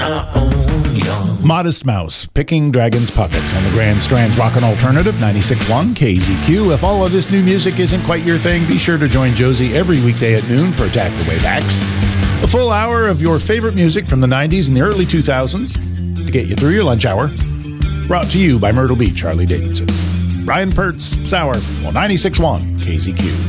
Modest Mouse, Picking Dragon's Pockets on the Grand Strand's Rockin' Alternative 96.1 KZQ. If all of this new music isn't quite your thing, be sure to join Josie every weekday at noon for Attack the Waybacks. A full hour of your favorite music from the 90s and the early 2000s to get you through your lunch hour. Brought to you by Myrtle Beach, Harley Davidson. Ryan Pertz, Sour, 96.1 KZQ.